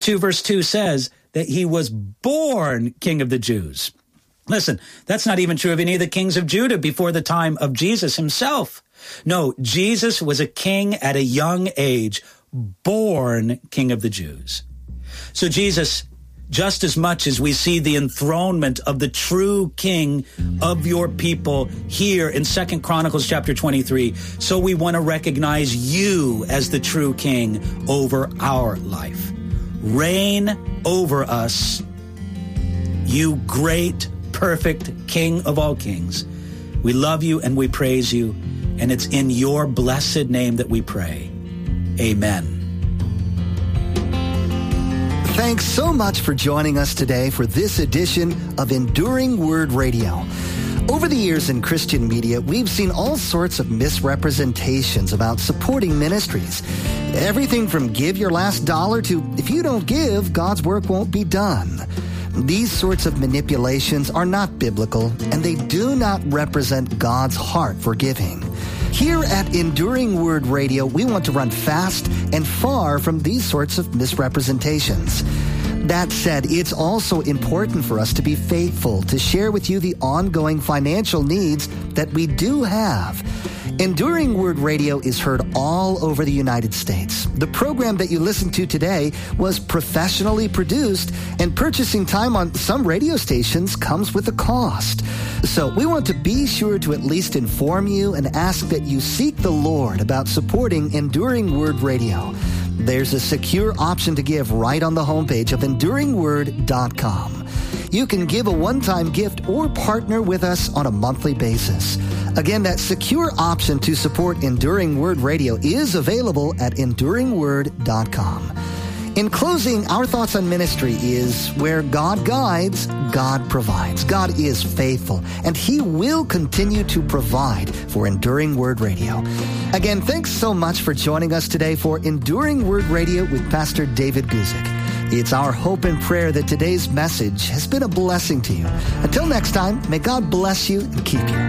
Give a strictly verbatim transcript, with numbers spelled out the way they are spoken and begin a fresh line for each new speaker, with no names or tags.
two verse two says that he was born King of the Jews. Listen, that's not even true of any of the kings of Judah before the time of Jesus himself. No, Jesus was a king at a young age, born King of the Jews. So Jesus, just as much as we see the enthronement of the true king of your people here in Second Chronicles chapter twenty-three, so we want to recognize you as the true king over our life. Reign over us, you great, perfect King of all kings. We love you and we praise you, and it's in your blessed name that we pray. Amen.
Thanks so much for joining us today for this edition of Enduring Word Radio. Over the years in Christian media, we've seen all sorts of misrepresentations about supporting ministries. Everything from give your last dollar to if you don't give, God's work won't be done. These sorts of manipulations are not biblical, and they do not represent God's heart for giving. Here at Enduring Word Radio, we want to run fast and far from these sorts of misrepresentations. That said, it's also important for us to be faithful to share with you the ongoing financial needs that we do have. Enduring Word Radio is heard all over the United States. The program that you listen to today was professionally produced, and purchasing time on some radio stations comes with a cost. So we want to be sure to at least inform you and ask that you seek the Lord about supporting Enduring Word Radio. There's a secure option to give right on the homepage of enduring word dot com. You can give a one-time gift or partner with us on a monthly basis. Again, that secure option to support Enduring Word Radio is available at enduring word dot com. In closing, our thoughts on ministry is where God guides, God provides. God is faithful, and He will continue to provide for Enduring Word Radio. Again, thanks so much for joining us today for Enduring Word Radio with Pastor David Guzik. It's our hope and prayer that today's message has been a blessing to you. Until next time, may God bless you and keep you.